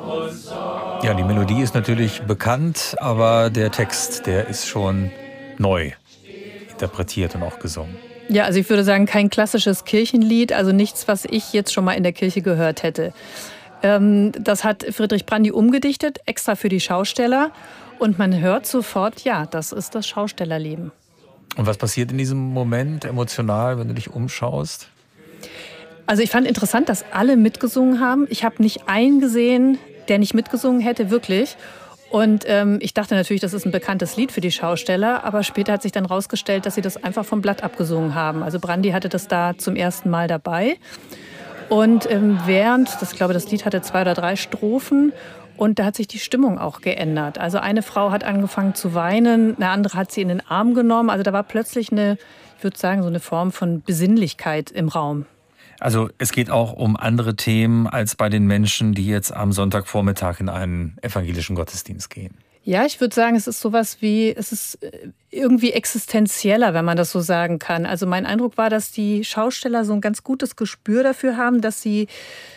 Ja, die Melodie ist natürlich bekannt, aber der Text, der ist schon neu interpretiert und auch gesungen. Ja, also ich würde sagen, kein klassisches Kirchenlied, also nichts, was ich jetzt schon mal in der Kirche gehört hätte. Das hat Friedrich Brandy umgedichtet, extra für die Schausteller. Und man hört sofort, ja, das ist das Schaustellerleben. Und was passiert in diesem Moment emotional, wenn du dich umschaust? Also ich fand interessant, dass alle mitgesungen haben. Ich habe nicht einen gesehen, der nicht mitgesungen hätte, wirklich. Und ich dachte natürlich, das ist ein bekanntes Lied für die Schausteller, aber später hat sich dann rausgestellt, dass sie das einfach vom Blatt abgesungen haben. Also Brandy hatte das da zum ersten Mal dabei. Und ich glaube, das Lied hatte 2 oder 3 Strophen und da hat sich die Stimmung auch geändert. Also eine Frau hat angefangen zu weinen, eine andere hat sie in den Arm genommen. Also da war plötzlich ich würde sagen, so eine Form von Besinnlichkeit im Raum. Also es geht auch um andere Themen als bei den Menschen, die jetzt am Sonntagvormittag in einen evangelischen Gottesdienst gehen. Ja, ich würde sagen, es ist irgendwie existenzieller, wenn man das so sagen kann. Also mein Eindruck war, dass die Schausteller so ein ganz gutes Gespür dafür haben, dass sie